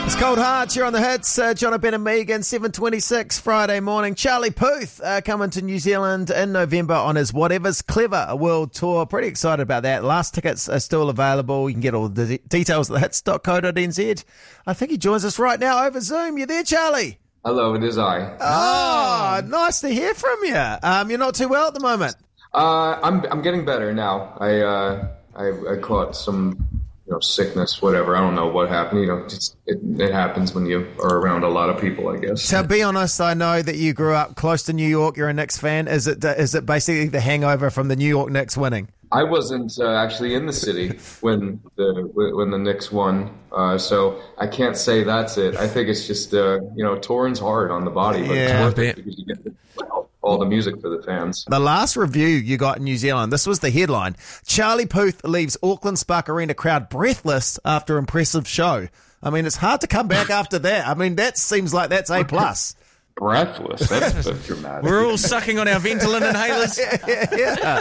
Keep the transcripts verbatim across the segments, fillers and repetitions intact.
It's Cold Hearts, you're on the hits. Uh, John Ben and Megan, seven twenty-six Friday morning. Charlie Puth uh, coming to New Zealand in November on his Whatever's Clever World Tour. Pretty excited about that. Last tickets are still available. You can get all the de- details at the hits dot co dot n z. I think he joins us right now over Zoom. You there, Charlie? Hello, it is I. Oh, nice to hear from you. Um, you're not too well at the moment. Uh, I'm I'm getting better now. I uh, I, I caught some you know sickness, whatever. I don't know what happened. You know, just it, it happens when you are around a lot of people, I guess. To be honest, I know that you grew up close to New York. You're a Knicks fan. Is it is it basically the hangover from the New York Knicks winning? I wasn't uh, actually in the city when the when the Knicks won, uh, so I can't say that's it. I think it's just uh, you know touring's hard on the body, but Yeah, it's worth it because you get the, well, all the music for the fans. The last review you got in New Zealand, this was the headline: Charlie Puth leaves Auckland Spark Arena crowd breathless after impressive show. I mean, it's hard to come back after that. I mean, that seems like that's A plus. Breathless. That's, that's dramatic. We're all sucking on our Ventolin inhalers. Yeah.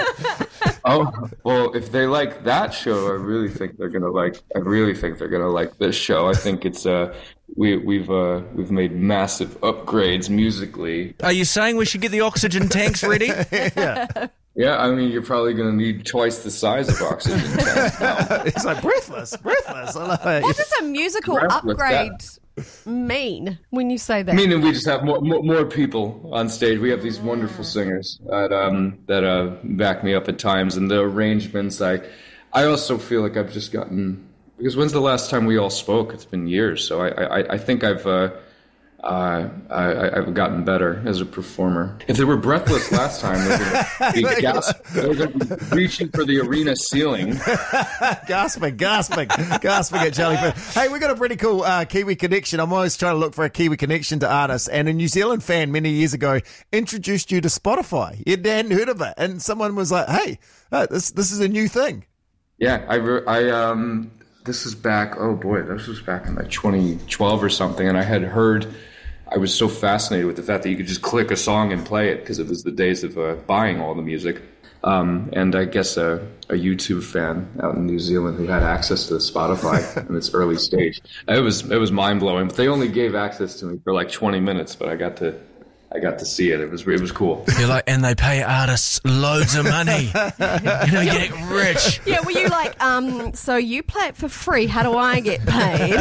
Oh, well, if they like that show, I really think they're gonna like. I really think they're gonna like this show. I think it's uh, we we've uh, we've made massive upgrades musically. Are you saying we should get the oxygen tanks ready? Yeah. Yeah, I mean, you're probably gonna need twice the size of oxygen tanks now. It's like breathless, breathless. I love it. What does a musical Breathless, upgrade yeah. mean when you say that? Meaning we just have more, more more people on stage. We have these wonderful singers that um that uh back me up at times, and the arrangements. I I also feel like I've just gotten because when's the last time we all spoke? It's been years, so I I, I think I've uh, uh I, I've gotten better as a performer. If they were breathless last time, they were going to gas- they were going to be reaching for the arena ceiling. gasping, gasping, gasping at Charlie Puth. Hey, we got a pretty cool uh, Kiwi connection. I'm always trying to look for a Kiwi connection to artists. And a New Zealand fan many years ago introduced you to Spotify. You hadn't heard of it, and someone was like, "Hey, uh, this this is a new thing." Yeah, I re- I um this is back. Oh boy, this was back in like twenty twelve or something, and I had heard. I was so fascinated with the fact that you could just click a song and play it because it was the days of uh, buying all the music. Um, and I guess a, a YouTube fan out in New Zealand who had access to Spotify in its early stage. It was it was mind blowing. But they only gave access to me for like twenty minutes, but I got to I got to see it. It was it was cool. You're like, and they pay artists loads of money. You know, get rich. Yeah, were you like, um, so you play it for free, how do I get paid?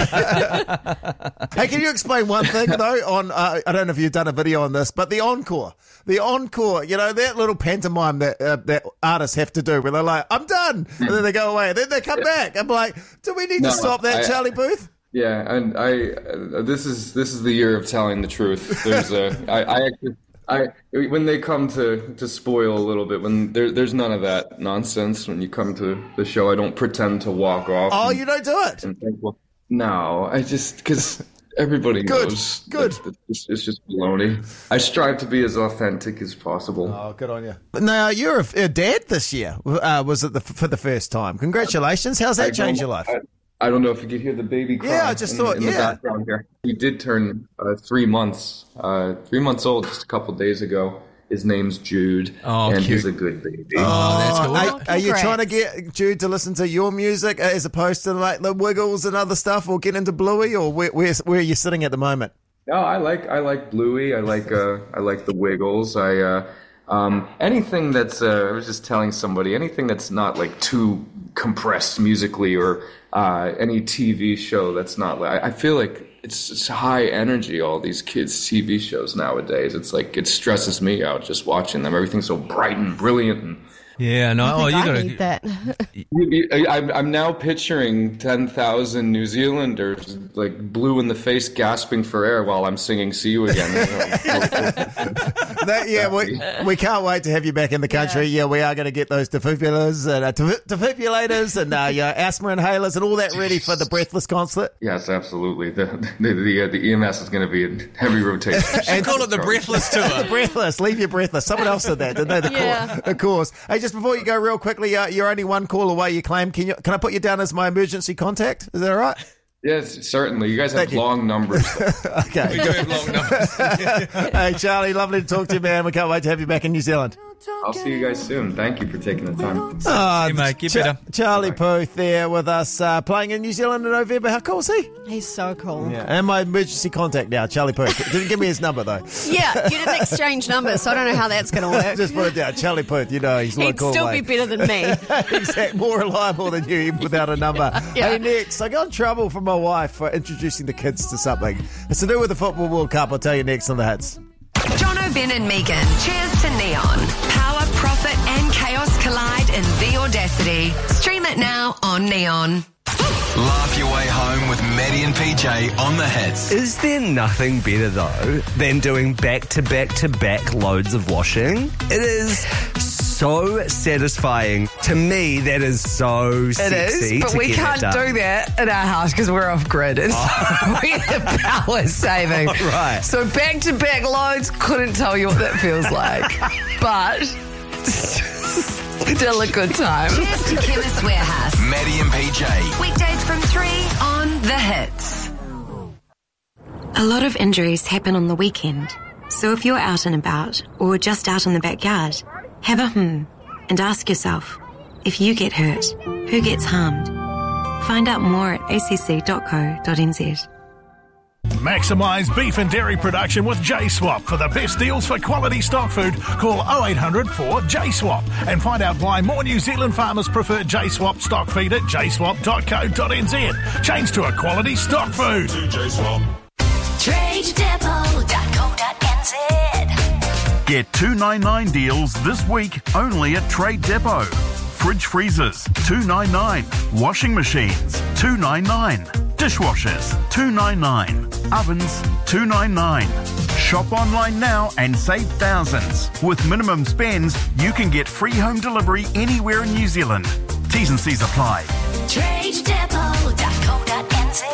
Hey, can you explain one thing though? On uh, I don't know if you've done a video on this, but the encore, the encore, you know, that little pantomime that uh, that artists have to do where they're like, "I'm done," and then they go away, and then they come back. I'm like, do we need No, to stop that, I- Charlie Puth? Yeah, and I uh, this is this is the year of telling the truth. There's a I, I actually I when they come to, to spoil a little bit when there there's none of that nonsense when you come to the show. I don't pretend to walk off. Oh, and, you don't do it. and think, well, no, I just because everybody Good, knows good. that it's, it's just baloney. I strive to be as authentic as possible. Oh, good on you. Now you're a, a dad this year. Uh, was it the, for the first time? Congratulations. How's that I changed your don't- life? I, I don't know if you could hear the baby cry. Yeah, I just in, thought, in the yeah. background here. He did turn uh, three months, uh, three months old just a couple days ago. His name's Jude, Oh, and cute. he's a good baby. Oh, that's cool. Are, are you congrats. trying to get Jude to listen to your music uh, as opposed to like the Wiggles and other stuff, or get into Bluey, or where where, where are you sitting at the moment? No, I like I like Bluey. I like uh, I like the Wiggles. I uh, um, anything that's uh, I was just telling somebody anything that's not like too compressed musically, or uh, any T V show that's not like I feel like it's, it's high energy. All these kids' T V shows nowadays, it's like it stresses me out just watching them. Everything's so bright and brilliant and. Yeah, no, oh, I, you think I gotta. need that. I- I'm I'm now picturing ten thousand New Zealanders like blue in the face, gasping for air while I'm singing "See You Again." That, yeah, we, we can't wait to have you back in the country. Yeah, we are going to get those defibrillators and uh, def- defibrillators and uh, yeah, asthma inhalers and all that ready for the Breathless concert. Yes, absolutely. The the the, uh, the E M S is going to be in heavy rotation. And call it the Breathless Tour. The Breathless, leave your breathless. Someone else did that, didn't they? The, Yeah. course, the course. Hey, just before you go, real quickly, uh, you're only one call away. You claim. Can you? Can I put you down as my emergency contact? Is that all right? Yes, certainly. You guys have Thank you. long numbers. Okay. We do have long numbers. Hey, Charlie, lovely to talk to you, man. We can't wait to have you back in New Zealand. I'll see you guys soon. Thank you for taking the time. Oh, you, mate. Get Ch- better. Charlie Puth there with us, uh, playing in New Zealand in November. How cool is he? He's so cool. Yeah, and my emergency contact now, Charlie Puth. Didn't give me his number though. Yeah, you didn't exchange numbers, so I don't know how that's going to work. Just put it down, Charlie Puth. You know he's not a He'd cool still mate. be better than me. Exactly, more reliable than you even without a number. Yeah. Hey, next, I got in trouble from my wife for introducing the kids to something. It's to do with the Football World Cup. I'll tell you next on the hits. Jono, Ben and Megan. Cheers to Neon. Power, profit and chaos collide in The Audacity. Stream it now on Neon. Laugh your way home with Maddie and P J on the hits. Is there nothing better, though, than doing back-to-back-to-back loads of washing? It is so satisfying. To me, that is so It sexy. is, but to we get can't that done. do that in our house because we're off grid. It's we have power saving. Oh, right. So back to back loads, couldn't tell you what that feels like, but still a good time. Cheers to Chemist Warehouse. Maddie and P J. Weekdays from three on The Hits. A lot of injuries happen on the weekend. So if you're out and about or just out in the backyard, have a hmm and ask yourself, if you get hurt, who gets harmed? Find out more at a c c dot co dot n z. Maximise beef and dairy production with J-Swap. For the best deals for quality stock food, call oh eight hundred four J swap and find out why more New Zealand farmers prefer J-Swap stock feed at j swap dot co dot n z. Change to a quality stock food. trade depot dot co dot n z. Get two ninety-nine deals this week only at Trade Depot. Fridge freezers, two ninety-nine. Washing machines, two ninety-nine. Dishwashers, two ninety-nine. Ovens, two ninety-nine. Shop online now and save thousands. With minimum spends, you can get free home delivery anywhere in New Zealand. T's and C's apply. trade depot dot co dot n z.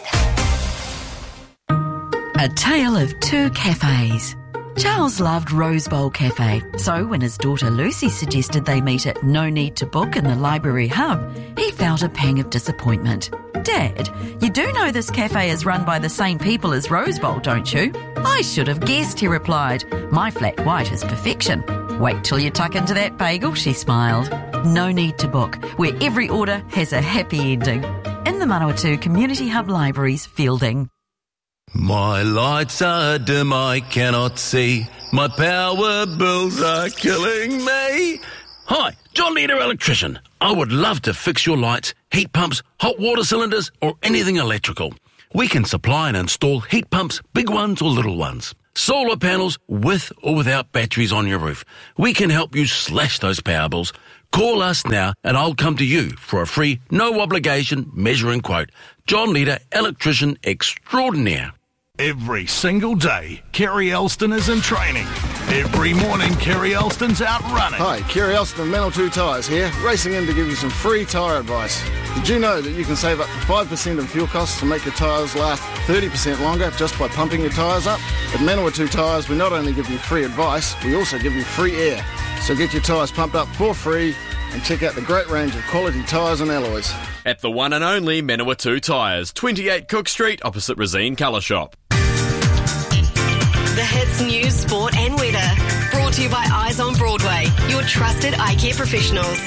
A tale of two cafes. Charles loved Rose Bowl Cafe, so when his daughter Lucy suggested they meet at No Need to Book in the Library Hub, he felt a pang of disappointment. Dad, you do know this cafe is run by the same people as Rose Bowl, don't you? I should have guessed, he replied. My flat white is perfection. Wait till you tuck into that bagel, she smiled. No Need to Book, where every order has a happy ending. In the Manawatu Community Hub Libraries, Fielding. My lights are dim, I cannot see. My power bills are killing me. Hi, John Leader Electrician. I would love to fix your lights, heat pumps, hot water cylinders, or anything electrical. We can supply and install heat pumps, big ones or little ones. Solar panels with or without batteries on your roof. We can help you slash those power bills. Call us now and I'll come to you for a free, no obligation measuring quote. John Leader Electrician Extraordinaire. Every single day, Kerry Elston is in training. Every morning, Kerry Elston's out running. Hi, Kerry Elston of Manawatu Tyres here, racing in to give you some free tyre advice. Did you know that you can save up to five percent of fuel costs to make your tyres last thirty percent longer just by pumping your tyres up? At Manawatu Tyres, we not only give you free advice, we also give you free air. So get your tyres pumped up for free and check out the great range of quality tyres and alloys. At the one and only Manawatu Tyres, twenty-eight Cook Street, opposite Rosine Colour Shop. The Hits News, Sport and Weather. Brought to you by Eyes on Broadway, your trusted eye care professionals.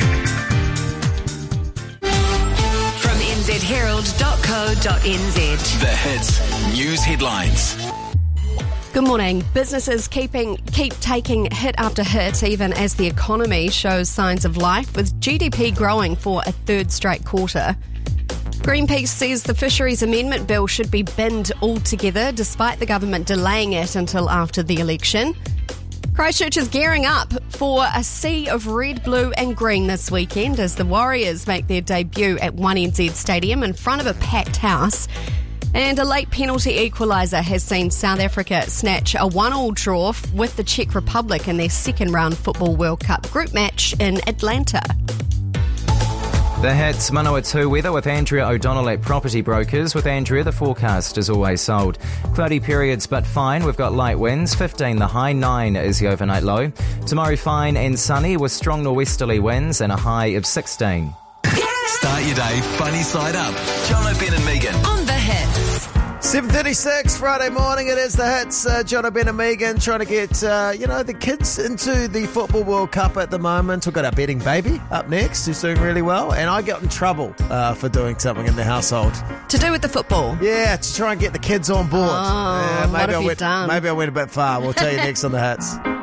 From n z herald dot co dot n z. The Hits News Headlines. Good morning. Businesses keeping keep taking hit after hit even as the economy shows signs of life, with G D P growing for a third straight quarter. Greenpeace says the Fisheries Amendment Bill should be binned altogether, despite the government delaying it until after the election. Christchurch is gearing up for a sea of red, blue and green this weekend as the Warriors make their debut at one N Z Stadium in front of a packed house. And a late penalty equaliser has seen South Africa snatch a one-all draw with the Czech Republic in their second round Football World Cup group match in Atlanta. The Hits Manawatu weather with Andrea O'Donnell at Property Brokers. With Andrea, the forecast is always sold. Cloudy periods but fine. We've got light winds, fifteen the high, nine is the overnight low. Tomorrow fine and sunny with strong norwesterly winds and a high of sixteen. Start your day funny side up. Jono, Ben and Megan. On The Hits. seven thirty-six Friday morning, it is the hits. Uh, John O'Ben and Megan trying to get, uh, you know, the kids into the Football World Cup at the moment. We've got our betting baby up next, who's doing really well. And I got in trouble uh, for doing something in the household. To do with the football? Yeah, to try and get the kids on board. Oh, yeah, maybe what have I you went, done? Maybe I went a bit far. We'll tell you next on the hits.